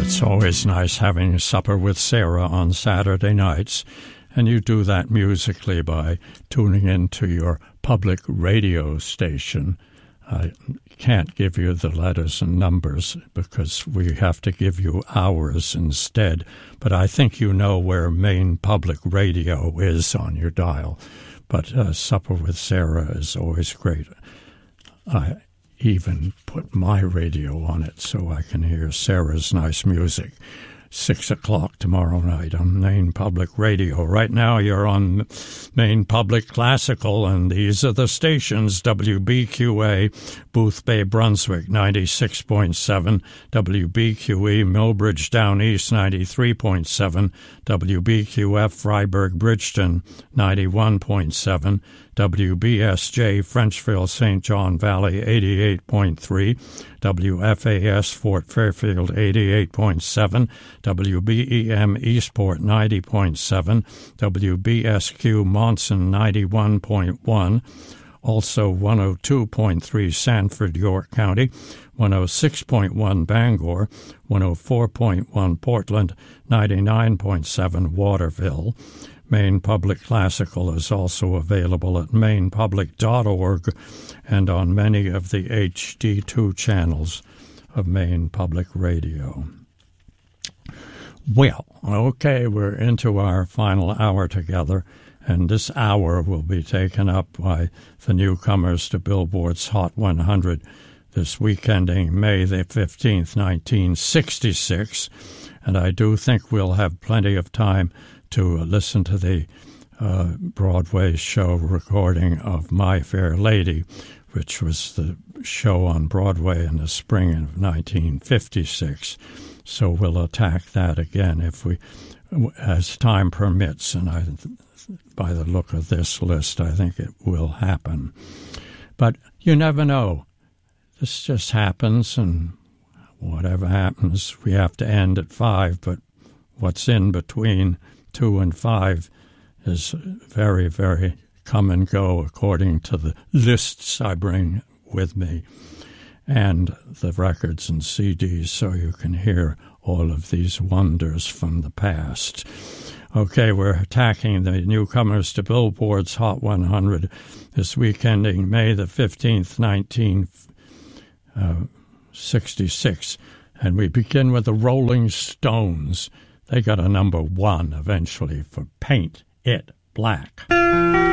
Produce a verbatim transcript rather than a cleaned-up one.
It's always nice having supper with Sarah on Saturday nights, and you do that musically by tuning into your public radio station. I can't give you the letters and numbers because we have to give you hours instead, but I think you know where Maine Public Radio is on your dial. But uh, Supper with Sarah is always great. I even put my radio on it so I can hear Sarah's nice music. Six o'clock tomorrow night on Maine Public Radio. Right now you're on Maine Public Classical, and these are the stations: W B Q A, Booth Bay, Brunswick, ninety-six point seven, W B Q E, Millbridge Down East, ninety-three point seven, W B Q F, Freiburg, Bridgeton, ninety-one point seven, W B S J, Frenchville, Saint John Valley, eighty-eight point three, W F A S, Fort Fairfield, eighty-eight point seven, W B E M, Eastport, ninety point seven, W B S Q, Monson, ninety-one point one, also one oh two point three, Sanford, York County, one oh six point one, Bangor, one oh four point one, Portland, ninety-nine point seven, Waterville. Maine Public Classical is also available at maine public dot org and on many of the H D two channels of Maine Public Radio. Well, okay, we're into our final hour together, and this hour will be taken up by the newcomers to Billboard's Hot one hundred this week ending May the fifteenth, nineteen sixty-six, and I do think we'll have plenty of time to listen to the uh, Broadway show recording of My Fair Lady, which was the show on Broadway in the spring of nineteen fifty-six. So we'll attack that again if we, as time permits, and I, by the look of this list, I think it will happen. But you never know. This just happens, and whatever happens, we have to end at five, but what's in between two and five is very, very come and go according to the lists I bring with me and the records and C Ds, so you can hear all of these wonders from the past. Okay, we're attacking the newcomers to Billboard's Hot one hundred this week ending May the fifteenth, nineteen sixty-six, and we begin with the Rolling Stones. They got a number one eventually for Paint It Black.